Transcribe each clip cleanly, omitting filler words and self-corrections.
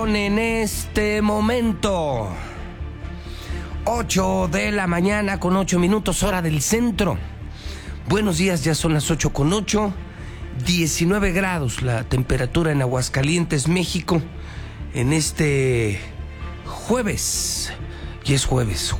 En este momento, 8 de la mañana con 8 minutos, hora del centro. Buenos días, ya son las 8 con 8, 19 grados la temperatura en Aguascalientes, México, en este jueves. Y es jueves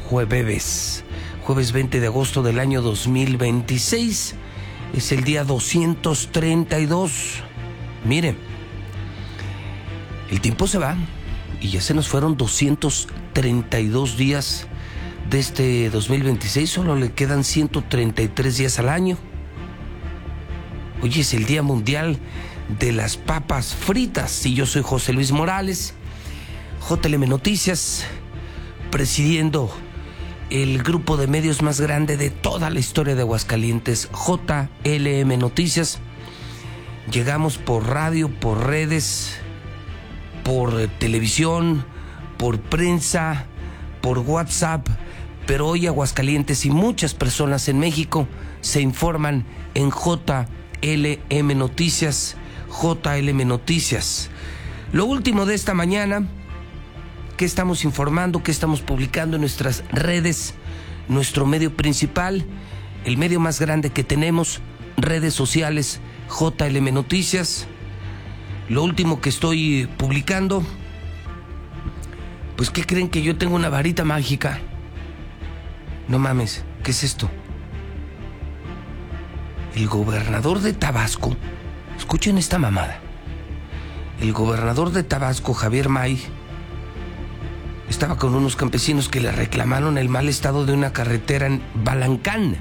20 de agosto del año 2026. Es el día 232. Miren. El tiempo se va y ya se nos fueron 232 días de este 2026. Solo le quedan 133 días al año. Hoy es el Día Mundial de las Papas Fritas y yo soy José Luis Morales, JLM Noticias, presidiendo el grupo de medios más grande de toda la historia de Aguascalientes, JLM Noticias. Llegamos por radio, por redes, por televisión, por prensa, por WhatsApp, pero hoy Aguascalientes y muchas personas en México se informan en JLM Noticias. JLM Noticias. Lo último de esta mañana, ¿qué estamos informando? ¿Qué estamos publicando en nuestras redes? Nuestro medio principal, el medio más grande que tenemos, redes sociales, JLM Noticias. Lo último que estoy publicando, pues ¿qué creen? Que yo tengo una varita mágica. No mames, ¿qué es esto? El gobernador de Tabasco, escuchen esta mamada. El gobernador de Tabasco, Javier May, estaba con unos campesinos que le reclamaron el mal estado de una carretera en Balancán.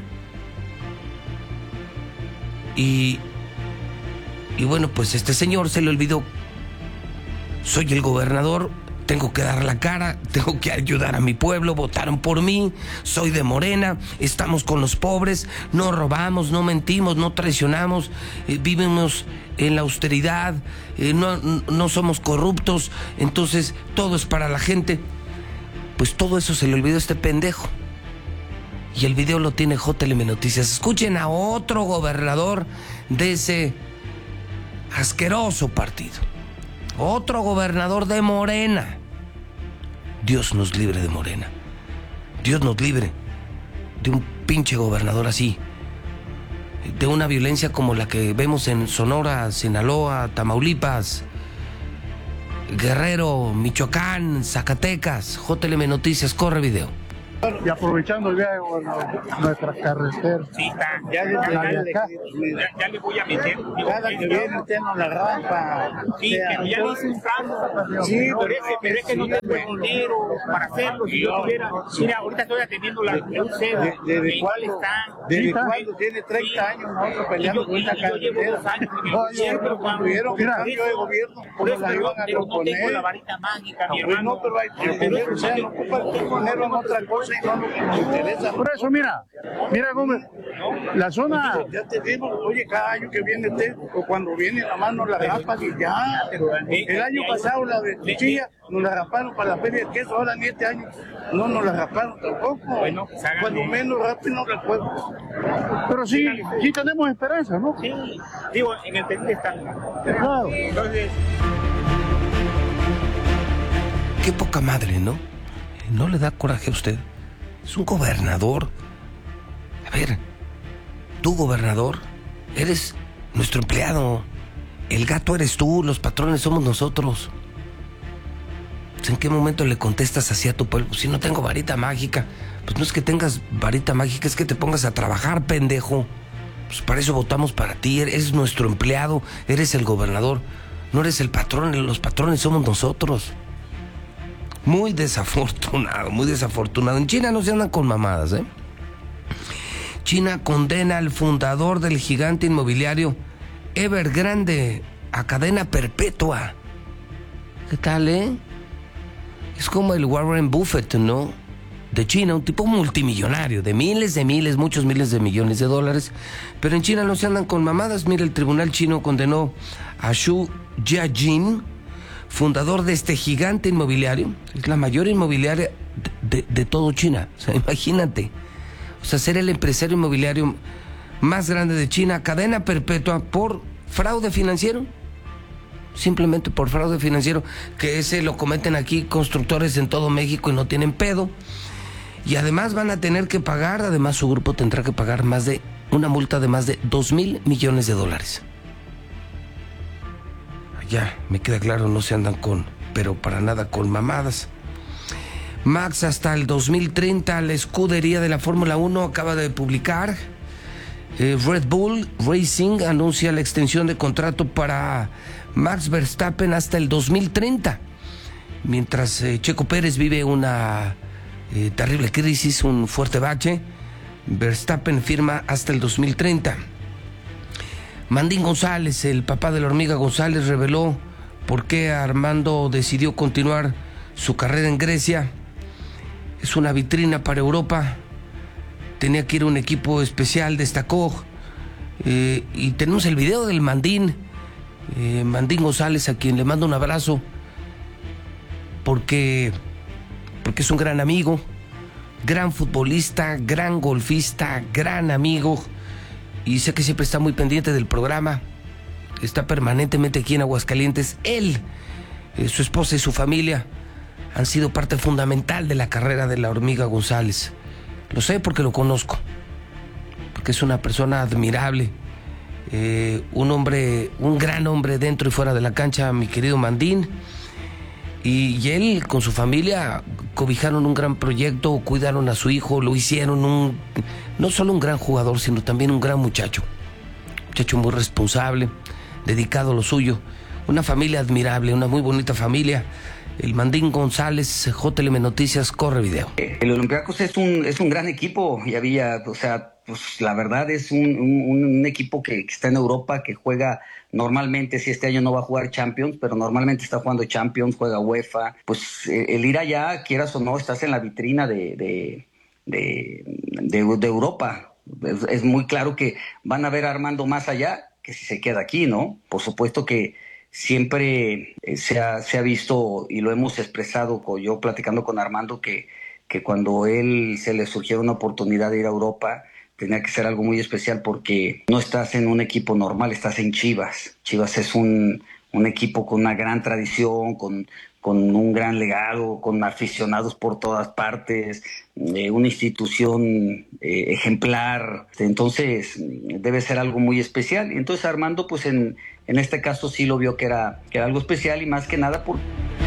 Y bueno, pues este señor se le olvidó. Soy el gobernador, tengo que dar la cara, tengo que ayudar a mi pueblo, votaron por mí, soy de Morena, estamos con los pobres, no robamos, no mentimos, no traicionamos, vivimos en la austeridad, no somos corruptos, entonces todo es para la gente. Pues todo eso se le olvidó a este pendejo. Y el video lo tiene JLM Noticias. Escuchen a otro gobernador de ese asqueroso partido. Otro gobernador de Morena. Dios nos libre de Morena. Dios nos libre de un pinche gobernador así. De una violencia como la que vemos en Sonora, Sinaloa, Tamaulipas, Guerrero, Michoacán, Zacatecas. JLM Noticias, corre video. Y aprovechando el viaje, bueno, nuestras carreteras. Sí, está. Ya le voy a meter. Cada que viene usted nos la rampa. Sí, pero ya hice un cambio. Sí, pero es que no tengo el dinero para hacerlo. Si yo tuviera. Mira, ahorita estoy atendiendo la UCED. ¿Desde cuándo están? ¿Desde cuándo? Tiene 30 años nosotros peleando con esta carretera. Yo llevo 2 años. Pero cuando tuvieron que cambio de gobierno, por eso la iban a pero no tengo proponer. la varita mágica, mi hermano. No, pero hay que poner, o sea, no ocupa ponerlo en otra cosa y no nos interesa. Por eso, mira Gómez, la zona. Ya te digo, oye, cada año que viene usted, o cuando viene la mano la rapan y ya. El año pasado la de Cuchilla nos la raparon para la feria del queso, ahora ni este año no nos la raparon tampoco. Bueno, cuando menos rápido no recuerdo. Pero sí tenemos esperanza, ¿no? Sí, digo, en el Perú están. Claro. Entonces. Qué poca madre, ¿no? ¿No le da coraje a usted? Es un gobernador. A ver, tú, gobernador, eres nuestro empleado. El gato eres tú, los patrones somos nosotros. ¿En qué momento le contestas así a tu pueblo? Si no tengo varita mágica. Pues no es que tengas varita mágica, es que te pongas a trabajar, pendejo. Pues para eso votamos para ti. Eres nuestro empleado, eres el gobernador. No eres el patrón, los patrones somos nosotros. Muy desafortunado, muy desafortunado. En China no se andan con mamadas, ¿eh? China condena al fundador del gigante inmobiliario Evergrande a cadena perpetua. ¿Qué tal, Es como el Warren Buffett, ¿no? De China, un tipo multimillonario, de muchos miles de millones de dólares. Pero en China no se andan con mamadas. Mira, el tribunal chino condenó a Xu Jiajin, fundador de este gigante inmobiliario. Es la mayor inmobiliaria de todo China. O sea, imagínate. O sea, ser el empresario inmobiliario más grande de China, cadena perpetua por fraude financiero. simplemente por fraude financiero, que ese lo cometen aquí constructores en todo México y no tienen pedo. Y además van a tener que pagar, además su grupo tendrá que pagar una multa de más de $2,000 millones. Ya, me queda claro, no se andan pero para nada con mamadas. Max, hasta el 2030, la escudería de la Fórmula 1 acaba de publicar. Red Bull Racing anuncia la extensión de contrato para Max Verstappen hasta el 2030. Mientras Checo Pérez vive una terrible crisis, un fuerte bache, Verstappen firma hasta el 2030. Mandín González, el papá de la hormiga González, reveló por qué Armando decidió continuar su carrera en Grecia. Es una vitrina para Europa. Tenía que ir a un equipo especial, destacó. Y tenemos el video del Mandín González, a quien le mando un abrazo, porque es un gran amigo, gran futbolista, gran golfista, gran amigo, y sé que siempre está muy pendiente del programa, está permanentemente aquí en Aguascalientes. Él, su esposa y su familia han sido parte fundamental de la carrera de la hormiga González. Lo sé porque lo conozco, porque es una persona admirable, un gran hombre dentro y fuera de la cancha, mi querido Mandín. Y él con su familia cobijaron un gran proyecto, cuidaron a su hijo, lo hicieron no solo un gran jugador, sino también un gran muchacho muy responsable, dedicado a lo suyo, una familia admirable, una muy bonita familia. El Mandín González, JLM Noticias, corre video. El Olympiacos es un gran equipo y pues la verdad es un equipo que está en Europa, que juega normalmente, si este año no va a jugar Champions, pero normalmente está jugando Champions, juega UEFA. Pues el ir allá, quieras o no, estás en la vitrina de Europa. Es muy claro que van a ver a Armando más allá que si se queda aquí, ¿no? Por supuesto que siempre se ha visto y lo hemos expresado, yo platicando con Armando, que cuando él se le surgió una oportunidad de ir a Europa, tenía que ser algo muy especial porque no estás en un equipo normal, estás en Chivas. Chivas es un equipo con una gran tradición, con un gran legado, con aficionados por todas partes, una institución ejemplar. Entonces debe ser algo muy especial. Y entonces Armando, pues en este caso sí lo vio que era algo especial, y más que nada por...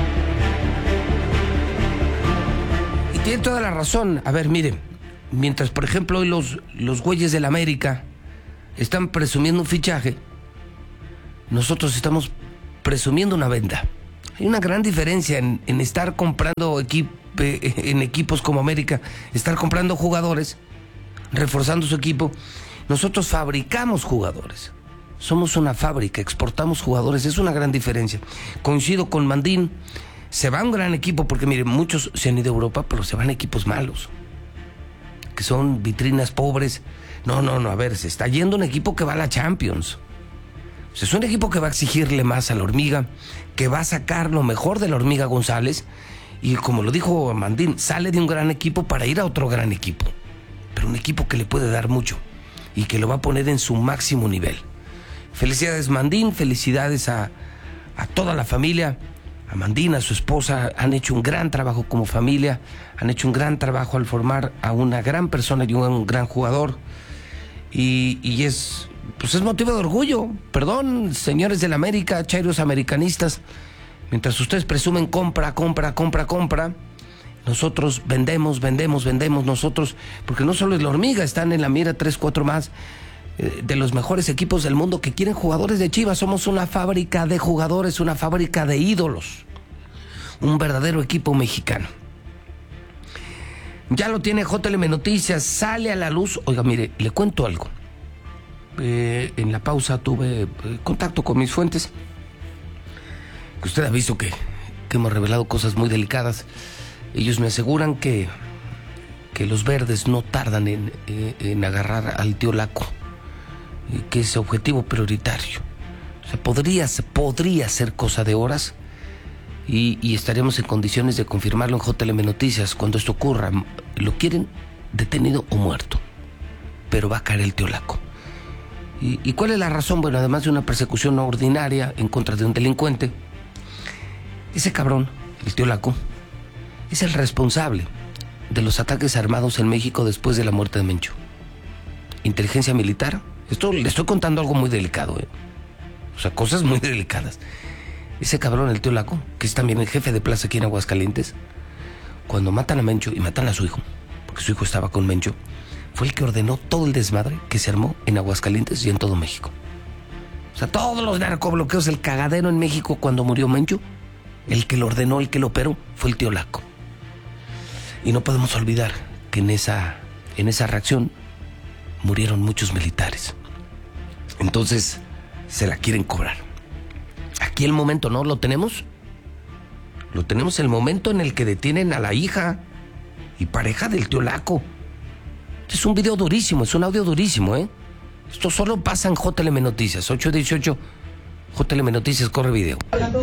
Y tiene toda la razón. A ver, miren, mientras por ejemplo hoy los güeyes del América están presumiendo un fichaje, nosotros estamos presumiendo una venta. Hay una gran diferencia en estar comprando en equipos como América, estar comprando jugadores, reforzando su equipo. Nosotros fabricamos jugadores. Somos una fábrica, exportamos jugadores, es una gran diferencia. Coincido con Mandín, se va un gran equipo, porque miren, muchos se han ido a Europa, pero se van a equipos malos, que son vitrinas pobres. No, a ver, se está yendo un equipo que va a la Champions. O sea, es un equipo que va a exigirle más a la hormiga, que va a sacar lo mejor de la hormiga González, y como lo dijo Mandín, sale de un gran equipo para ir a otro gran equipo, pero un equipo que le puede dar mucho y que lo va a poner en su máximo nivel. Felicidades Mandín, felicidades a toda la familia, a Mandín, a su esposa. Han hecho un gran trabajo como familia, han hecho un gran trabajo al formar a una gran persona y un gran jugador, y es motivo de orgullo. Perdón, señores del América, chairos americanistas, mientras ustedes presumen compra, nosotros vendemos nosotros, porque no solo es la hormiga, están en la mira 3-4 más de los mejores equipos del mundo que quieren jugadores de Chivas. Somos una fábrica de jugadores, una fábrica de ídolos, un verdadero equipo mexicano. Ya lo tiene JLM Noticias, sale a la luz. Oiga, mire, le cuento algo. En la pausa tuve contacto con mis fuentes, que usted ha visto que hemos revelado cosas muy delicadas. Ellos me aseguran que los verdes no tardan en agarrar al tío Laco, que es objetivo prioritario. O sea, podría ser cosa de horas, y estaremos en condiciones de confirmarlo en JLM Noticias cuando esto ocurra. Lo quieren detenido o muerto, pero va a caer el tío Laco. ¿Y cuál es la razón? Bueno, además de una persecución ordinaria en contra de un delincuente, ese cabrón, el tío Laco, es el responsable de los ataques armados en México después de la muerte de Mencho. Inteligencia militar. Esto le estoy contando algo muy delicado, O sea, cosas muy delicadas. Ese cabrón, el tío Laco, que es también el jefe de plaza aquí en Aguascalientes, cuando matan a Mencho y matan a su hijo, porque su hijo estaba con Mencho, fue el que ordenó todo el desmadre que se armó en Aguascalientes y en todo México. O sea, todos los narcobloqueos, el cagadero en México cuando murió Mencho, el que lo ordenó, el que lo operó, fue el tío Laco. Y no podemos olvidar que en esa reacción murieron muchos militares. Entonces, se la quieren cobrar. Aquí el momento, ¿no? ¿Lo tenemos? Lo tenemos el momento en el que detienen a la hija y pareja del tío Laco. Es un video durísimo, es un audio durísimo, Esto solo pasa en JLM Noticias, 818 JLM Noticias, corre video.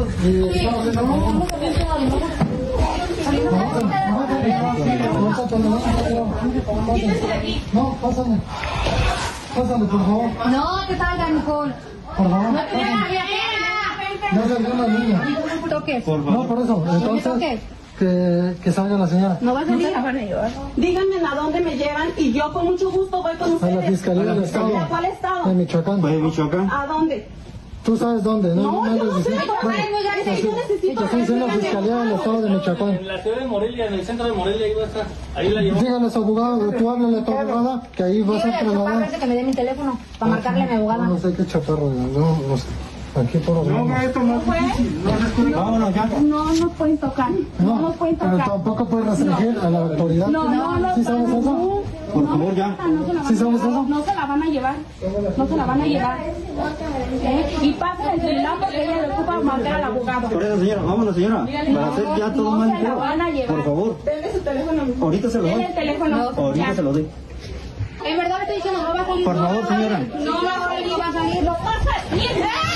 No, pásame. Pásame, por favor. No, te salga, Nicole. Por favor. No salga una niña. Toques. No, por eso. Entonces, que salga la señora. No va a salir. Díganme a dónde me llevan y yo con mucho gusto voy con A ustedes. la Fiscalía del Estado. ¿A cuál estado? De Michoacán. ¿De Michoacán? ¿A dónde? ¿Tú sabes dónde? No, yo no sé. Bueno, Yo necesito. te estoy diciendo la Fiscalía del Estado de Michoacán. En la ciudad de Morelia, en el centro de Morelia, ahí va a estar. Ahí la llevamos. Dígale a su abogado, tú háblale a tu abogada, que ahí va a ser trasladada. Que me dé mi teléfono para marcarle a mi abogada. No sé qué chaparro, no sé. Aquí por lo menos. esto no es difícil. Vámonos ya. No nos pueden tocar. No nos pueden pero tocar. tampoco puedes restringir a la autoridad. No. ¿Sí sabes eso? Por favor, ya. ¿Sí sabes eso? No se la van a llevar. No se la van a llevar. Y pasa el celular porque ella le ocupa marcar al abogado. Por eso, señora, vámonos, señora. Para hacer ya todo más se la van a llevar. Por favor. Denle su teléfono. Ahorita se lo doy. Denle el teléfono. Ahorita Ya. se lo doy. En verdad me estoy diciendo, no va a salir. Por favor, señora. No va a salir, no va a salir. No pasa. Ni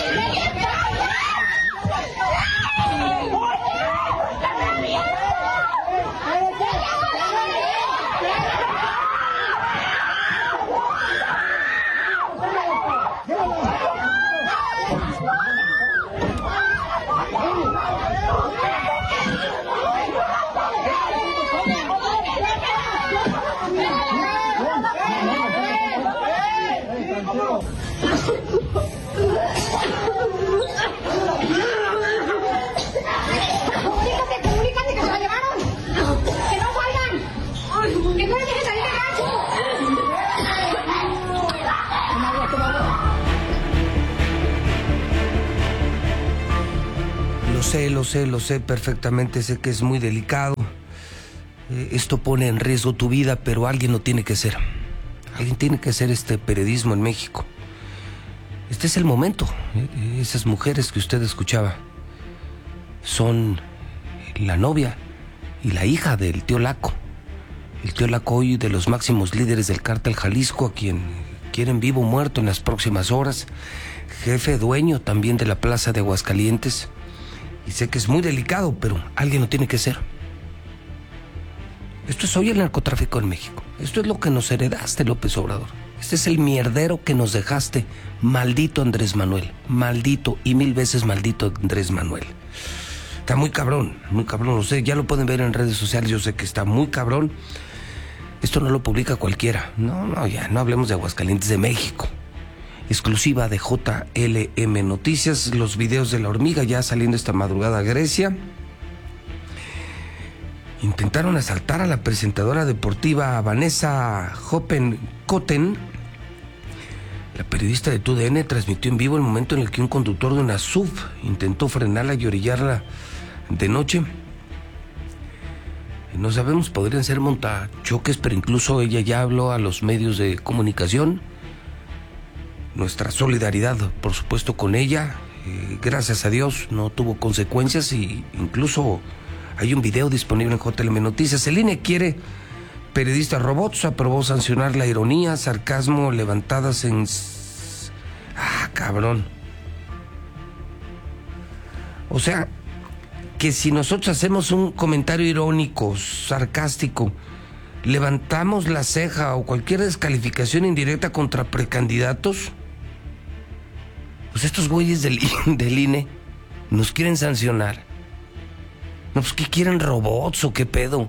Comunícate que se la llevaron. Que no salgan. Que no les dejen salir de Lo sé perfectamente, sé que es muy delicado. Esto pone en riesgo tu vida, pero alguien lo tiene que hacer. Alguien tiene que hacer este periodismo en México. Este es el momento. Esas mujeres que usted escuchaba son la novia y la hija del tío Laco. El tío Laco, hoy de los máximos líderes del cártel Jalisco, a quien quieren vivo o muerto en las próximas horas. Jefe, dueño también de la plaza de Aguascalientes. Y sé que es muy delicado, pero alguien lo tiene que hacer. Esto es hoy el narcotráfico en México. Esto es lo que nos heredaste, López Obrador. Este es el mierdero que nos dejaste. Maldito Andrés Manuel. Maldito y 1000 veces maldito Andrés Manuel. Está muy cabrón, no sé. Ya lo pueden ver en redes sociales. Yo sé que está muy cabrón. Esto no lo publica cualquiera. No, ya no hablemos de Aguascalientes, de México. Exclusiva de JLM Noticias. Los videos de la hormiga ya saliendo esta madrugada a Grecia. Intentaron asaltar a la presentadora deportiva Vanessa Hoppenkotten. La periodista de TUDN transmitió en vivo el momento en el que un conductor de una SUV intentó frenarla y orillarla de noche. No sabemos, podrían ser montachoques, pero incluso ella ya habló a los medios de comunicación. Nuestra solidaridad, por supuesto, con ella. Gracias a Dios no tuvo consecuencias y incluso hay un video disponible en JLM Noticias. El INE quiere periodistas robots, aprobó sancionar la ironía, sarcasmo levantadas en... cabrón. O sea, que si nosotros hacemos un comentario irónico, sarcástico, levantamos la ceja o cualquier descalificación indirecta contra precandidatos, Pues estos güeyes del INE nos quieren sancionar. No, pues ¿qué quieren, robots o qué pedo?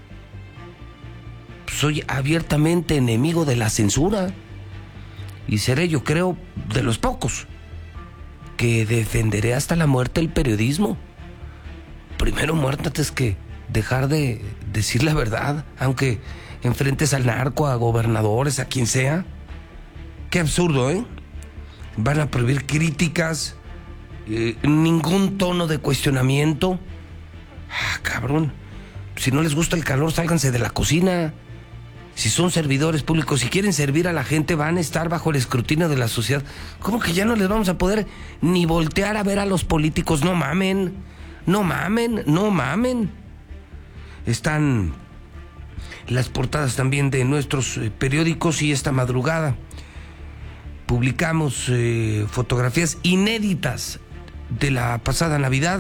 Soy abiertamente enemigo de la censura y seré, yo creo, de los pocos que defenderé hasta la muerte el periodismo. Primero muerto antes que dejar de decir la verdad, aunque enfrentes al narco, a gobernadores, a quien sea. Qué absurdo, ¿eh? Van a prohibir críticas, ningún tono de cuestionamiento. Cabrón, si no les gusta el calor, sálganse de la cocina. Si son servidores públicos, si quieren servir a la gente, van a estar bajo el escrutinio de la sociedad. ¿Cómo que ya no les vamos a poder ni voltear a ver a los políticos? No mamen, no mamen, no mamen. Están las portadas también de nuestros periódicos y esta madrugada publicamos fotografías inéditas de la pasada Navidad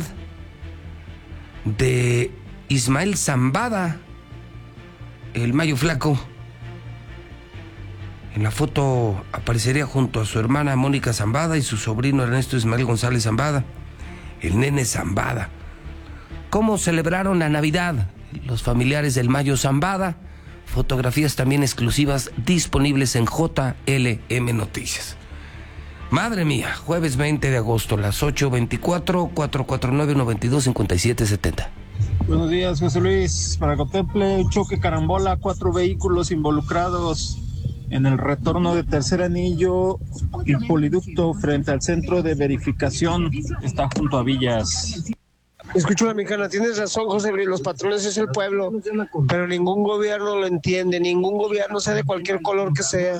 de Ismael Zambada, el Mayo Flaco. En la foto aparecería junto a su hermana Mónica Zambada y su sobrino Ernesto Ismael González Zambada, el nene Zambada. ¿Cómo celebraron la Navidad los familiares del Mayo Zambada? Fotografías también exclusivas disponibles en JLM Noticias. Madre mía, jueves 20 de agosto, las 8:24, 449-925770. Buenos días, José Luis. Para Coteple, choque carambola, 4 vehículos involucrados en el retorno de Tercer Anillo y Poliducto frente al centro de verificación. Está junto a Villas. Escucho la mexicana, tienes razón, José Luis, los patrones es el pueblo, pero ningún gobierno lo entiende, ningún gobierno, sea de cualquier color que sea.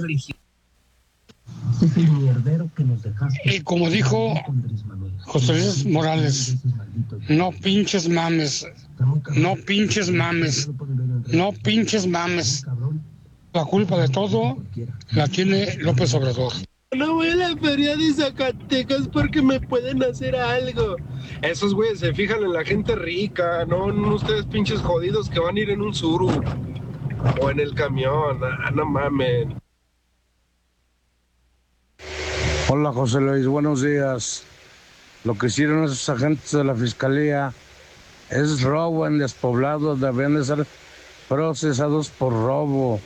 Y como dijo José Luis Morales, no pinches mames, no pinches mames, no pinches mames. La culpa de todo la tiene López Obrador. No voy a la feria de Zacatecas porque me pueden hacer algo. Esos güeyes se fijan en la gente rica, no en ustedes pinches jodidos que van a ir en un suru o en el camión. No mamen. Hola José Luis, buenos días. Lo que hicieron esos agentes de la Fiscalía es robo en despoblados, deben de ser procesados por robo.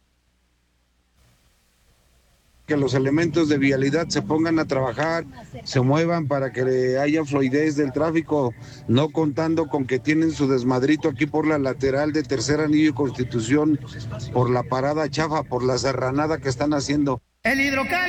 Que los elementos de vialidad se pongan a trabajar, se muevan para que haya fluidez del tráfico, no contando con que tienen su desmadrito aquí por la lateral de Tercer Anillo y Constitución, por la parada chafa, por la serranada que están haciendo. El hidrocal